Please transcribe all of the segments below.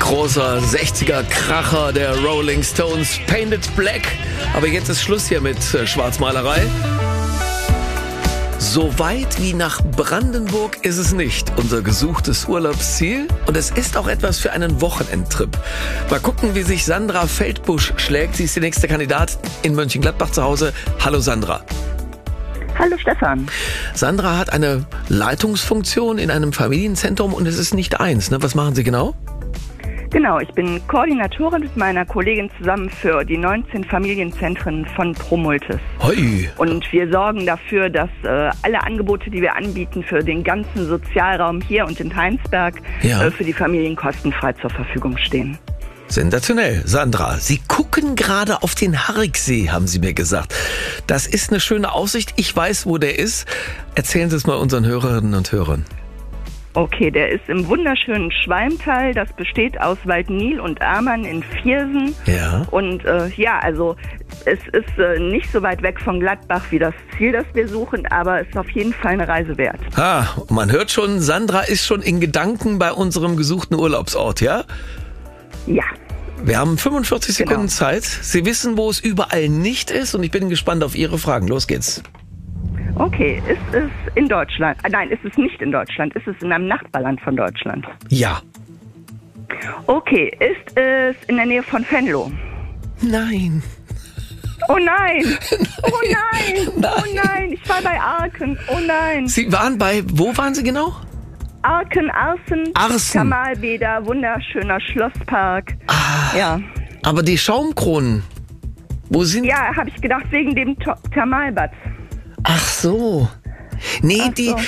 Großer 60er-Kracher der Rolling Stones, Painted Black. Aber jetzt ist Schluss hier mit Schwarzmalerei. So weit wie nach Brandenburg ist es nicht, unser gesuchtes Urlaubsziel. Und es ist auch etwas für einen Wochenendtrip. Mal gucken, wie sich Sandra Feldbusch schlägt. Sie ist die nächste Kandidatin in Mönchengladbach zu Hause. Hallo Sandra. Hallo Stefan. Sandra hat eine Leitungsfunktion in einem Familienzentrum und es ist nicht eins. Ne? Was machen Sie genau? Genau, ich bin Koordinatorin mit meiner Kollegin zusammen für die 19 Familienzentren von Promultis. Hoi. Und wir sorgen dafür, dass alle Angebote, die wir anbieten für den ganzen Sozialraum hier und in Heinsberg, für die Familien kostenfrei zur Verfügung stehen. Sensationell. Sandra, Sie gucken gerade auf den Hariksee, haben Sie mir gesagt. Das ist eine schöne Aussicht. Ich weiß, wo der ist. Erzählen Sie es mal unseren Hörerinnen und Hörern. Okay, der ist im wunderschönen Schwalmtal. Das besteht aus Waldnil und Amann in Viersen. Ja. Und also es ist nicht so weit weg von Gladbach wie das Ziel, das wir suchen, aber es ist auf jeden Fall eine Reise wert. Man hört schon, Sandra ist schon in Gedanken bei unserem gesuchten Urlaubsort, ja? Ja. Wir haben 45 Sekunden Zeit. Sie wissen, wo es überall nicht ist und ich bin gespannt auf Ihre Fragen. Los geht's. Okay, ist es in Deutschland? Nein, ist es nicht in Deutschland? Ist es in einem Nachbarland von Deutschland? Ja. Okay, ist es in der Nähe von Venlo? Nein. Oh nein! Oh nein! Oh nein! Ich war bei Arken. Oh nein! Sie waren wo waren Sie genau? Arsen. Thermalbäder, wunderschöner Schlosspark. Ja. Aber die Schaumkronen, wo sind... Ja, habe ich gedacht, wegen dem Thermalbad. Ach so. Nee,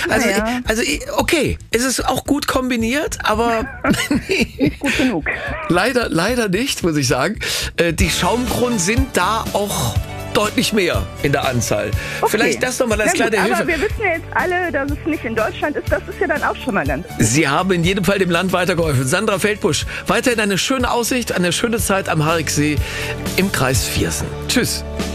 okay, es ist auch gut kombiniert, aber nicht gut genug. Leider nicht, muss ich sagen. Die Schaumkronen sind da auch deutlich mehr in der Anzahl. Okay. Vielleicht das nochmal als kleine Hilfe. Aber wir wissen ja jetzt alle, dass es nicht in Deutschland ist. Das ist ja dann auch schon mal ganz gut. Sie haben in jedem Fall dem Land weitergeholfen. Sandra Feldbusch, weiterhin eine schöne Aussicht, eine schöne Zeit am Hariksee im Kreis Viersen. Tschüss.